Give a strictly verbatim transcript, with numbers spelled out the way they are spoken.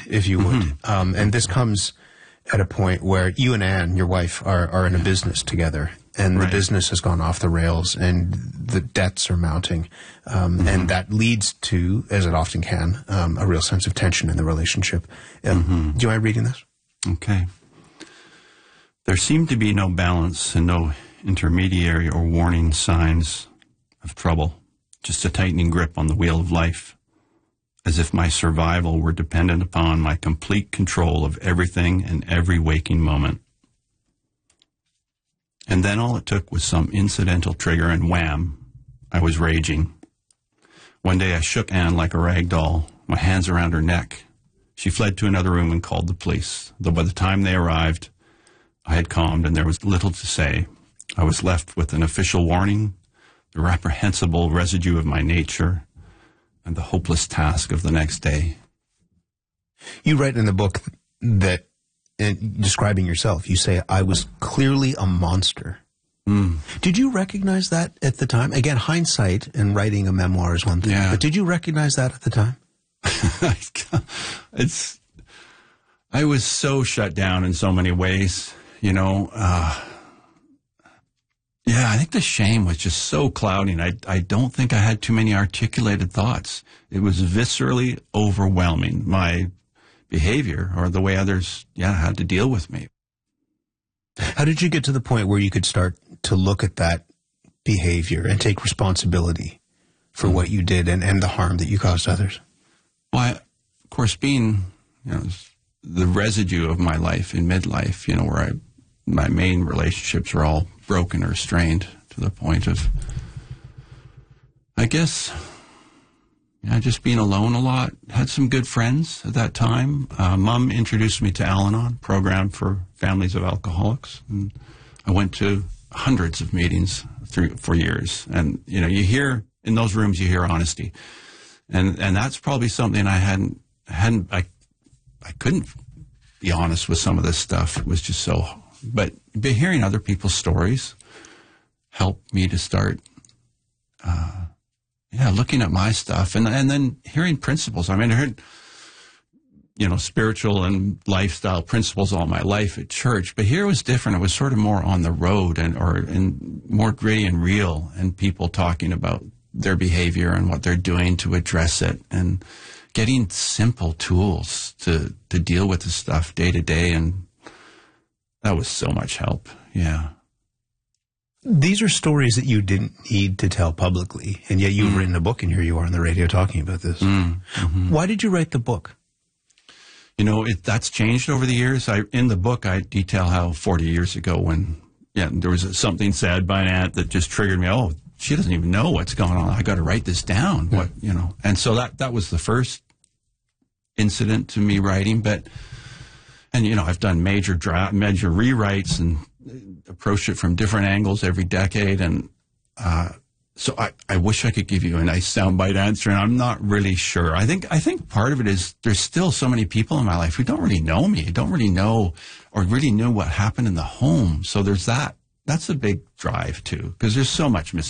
if you would. Mm-hmm. Um, and this comes at a point where you and Anne, your wife, are, are in a business together, and Right. the business has gone off the rails, and the debts are mounting, um, Mm-hmm. and that leads to, as it often can, um, a real sense of tension in the relationship. Um, Mm-hmm. Do you mind reading this? Okay. There seemed to be no balance and no intermediary or warning signs of trouble, just a tightening grip on the wheel of life, as if my survival were dependent upon my complete control of everything and every waking moment. And then all it took was some incidental trigger, and wham, I was raging. One day I shook Anne like a rag doll, my hands around her neck. She fled to another room and called the police, though by the time they arrived, I had calmed and there was little to say. I was left with an official warning, the reprehensible residue of my nature, and the hopeless task of the next day. You write in the book that, in describing yourself, you say, I was clearly a monster. Mm. Did you recognize that at the time? Again, hindsight and writing a memoir is one thing, Yeah. but did you recognize that at the time? it's, I was so shut down in so many ways, you know. Uh, yeah, I think the shame was just so clouding. I, I don't think I had too many articulated thoughts. It was viscerally overwhelming, my behavior or the way others, yeah, had to deal with me. How did you get to the point where you could start to look at that behavior and take responsibility for mm. what you did and, and the harm that you caused others? Well, I, of course, being, you know, the residue of my life in midlife, you know, where I, my main relationships were all broken or strained to the point of, I guess, yeah, just being alone a lot. Had some good friends at that time. Uh, Mom introduced me to Al-Anon, program for families of alcoholics. And I went to hundreds of meetings through, for years. And, you know, you hear, in those rooms, you hear honesty. And and that's probably something I hadn't, hadn't I, I couldn't be honest with some of this stuff. It was just so, but, but hearing other people's stories helped me to start, uh, yeah, looking at my stuff and and then hearing principles. I mean, I heard, you know, spiritual and lifestyle principles all my life at church, but here it was different. It was sort of more on the road and or and more gritty and real, and people talking about their behavior and what they're doing to address it, and getting simple tools to to deal with the stuff day to day, and that was so much help. Yeah. These are stories that you didn't need to tell publicly, and yet you've mm. written a book, and here you are on the radio talking about this. Mm. Mm-hmm. Why did you write the book? You know, it, that's changed over the years. I in the book, I detail how forty years ago when, yeah, there was something said by an aunt that just triggered me. Oh, she doesn't even know what's going on. I got to write this down. Yeah. What, you know, and so that, that was the first incident to me writing, but, and, you know, I've done major draft, major rewrites and approached it from different angles every decade. And, uh, so I, I wish I could give you a nice soundbite answer, and I'm not really sure. I think, I think part of it is there's still so many people in my life who don't really know me, don't really know or really know what happened in the home. So there's that. That's a big drive too, because there's so much mis